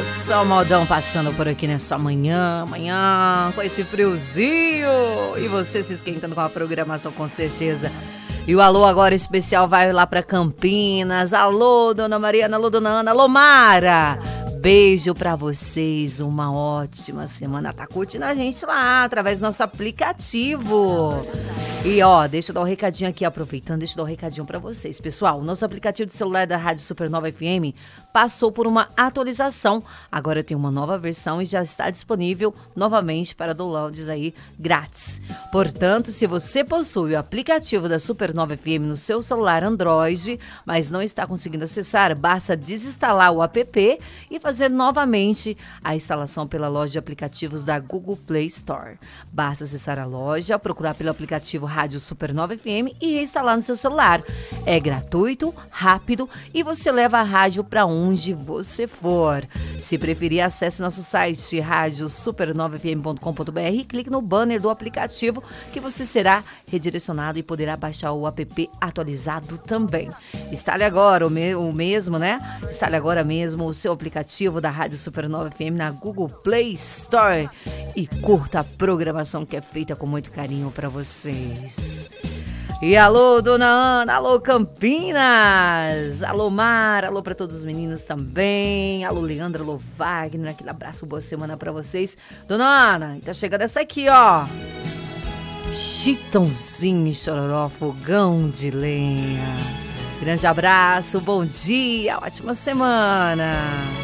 Só modão passando por aqui nessa manhã, com esse friozinho. E você se esquentando com a programação, com certeza. E o alô agora especial vai lá pra Campinas. Alô, dona Mariana, alô, dona Ana, alô, Mara. Beijo pra vocês, uma ótima semana. Tá curtindo a gente lá, através do nosso aplicativo. E ó, deixa eu dar um recadinho aqui, aproveitando, deixa eu dar um recadinho pra vocês. Pessoal, o nosso aplicativo de celular da Rádio Supernova FM passou por uma atualização. Agora tem uma nova versão e já está disponível novamente para downloads aí grátis. Portanto, se você possui o aplicativo da Supernova FM no seu celular Android, mas não está conseguindo acessar, basta desinstalar o app e fazer novamente a instalação pela loja de aplicativos da Google Play Store. Basta acessar a loja, procurar pelo aplicativo Rádio Supernova FM e instalar no seu celular. É gratuito, rápido e você leva a rádio para onde você for. Se preferir, acesse nosso site radiosupernovafm.com.br e clique no banner do aplicativo que você será redirecionado e poderá baixar o app atualizado também. Instale agora o mesmo, né? Instale agora mesmo o seu aplicativo da Rádio Supernova FM na Google Play Store e curta a programação que é feita com muito carinho para vocês. E alô, dona Ana, alô, Campinas, alô, Mar, alô para todos os meninos também, alô, Leandro, alô, Wagner, aquele abraço, boa semana para vocês. Dona Ana, tá chegando essa aqui, ó, Chitãozinho e Chororó, fogão de lenha. Grande abraço, bom dia, ótima semana.